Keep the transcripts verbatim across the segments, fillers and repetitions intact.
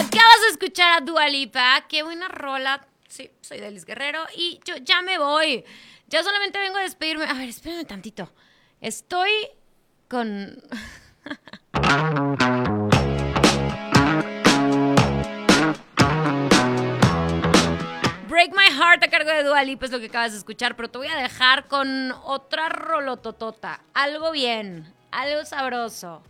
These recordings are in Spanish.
Acabas de escuchar a Dua Lipa. Qué buena rola. Sí, soy Delis Guerrero y yo ya me voy. Ya solamente vengo a despedirme. A ver, espérame tantito. Estoy con... Break My Heart a cargo de Dua Lipa es lo que acabas de escuchar, pero te voy a dejar con otra rolototota. Algo bien, algo sabroso.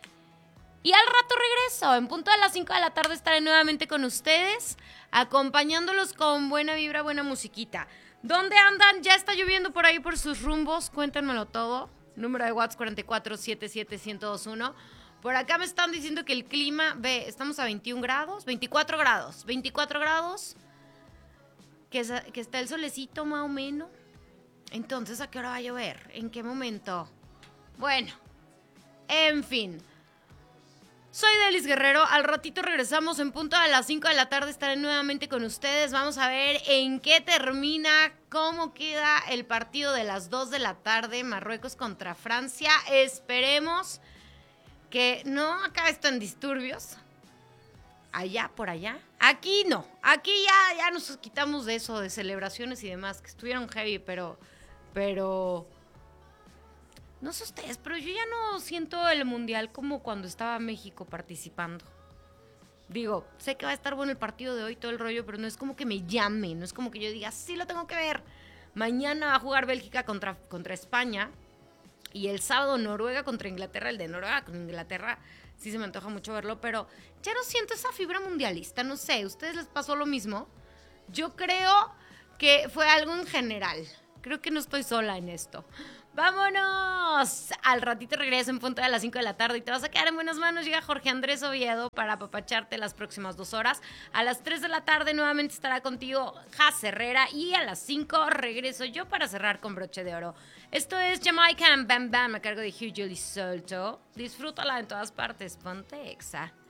Y al rato regreso, en punto de las cinco de la tarde estaré nuevamente con ustedes, acompañándolos con buena vibra, buena musiquita. ¿Dónde andan? ¿Ya está lloviendo por ahí por sus rumbos? Cuéntenmelo todo. Número de WhatsApp cuatro cuatro siete siete uno cero dos uno. Por acá me están diciendo que el clima, ve, estamos a veintiún grados, veinticuatro grados, veinticuatro grados, que, es, que está el solecito más o menos. Entonces, ¿a qué hora va a llover? ¿En qué momento? Bueno, en fin. Soy Delis Guerrero, al ratito regresamos en punto a las cinco de la tarde, estaré nuevamente con ustedes, vamos a ver en qué termina, cómo queda el partido de las dos de la tarde, Marruecos contra Francia, esperemos que no acabe esto en disturbios, allá por allá, aquí no, aquí ya, ya nos quitamos de eso, de celebraciones y demás, que estuvieron heavy, pero, pero... No sé ustedes, pero yo ya no siento el mundial como cuando estaba México participando. Digo, sé que va a estar bueno el partido de hoy, todo el rollo, pero no es como que me llame, no es como que yo diga, sí lo tengo que ver. Mañana va a jugar Bélgica contra, contra España y el sábado Noruega contra Inglaterra. El de Noruega con Inglaterra sí se me antoja mucho verlo, pero ya no siento esa fibra mundialista, no sé, ¿a ustedes les pasó lo mismo? Yo creo que fue algo en general, creo que no estoy sola en esto. ¡Vámonos! Al ratito regreso en punto de las cinco de la tarde y te vas a quedar en buenas manos. Llega Jorge Andrés Oviedo para apapacharte las próximas dos horas. A las tres de la tarde nuevamente estará contigo Jas Herrera y a las cinco regreso yo para cerrar con broche de oro. Esto es Jamaican Bam Bam a cargo de Hugh Julie Solto. Disfrútala en todas partes. Ponte Exa.